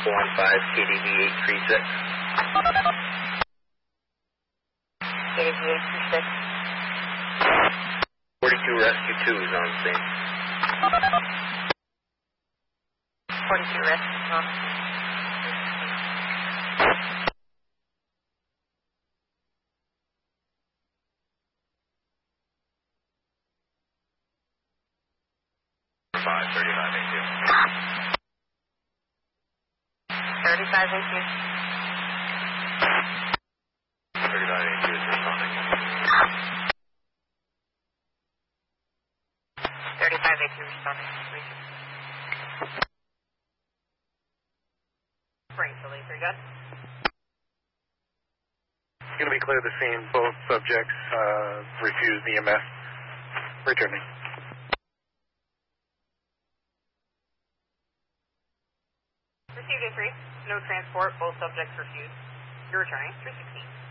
KDB 836. KDB 836. 42 Rescue 2 is on scene. 42 Rescue is on scene. Going to be clear of the scene. Both subjects refused EMS. Returning. Received A3. No transport. Both subjects refused. You're returning. 316.